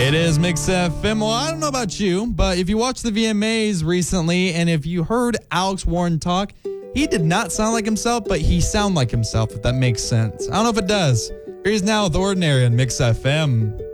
It is Mix FM. Well, I don't know about you, but if you watched the VMAs recently and if you heard Alex Warren talk, he did not sound like himself, but he sounded like himself, if that makes sense. I don't know if it does. Here he is now with Ordinary on Mix FM.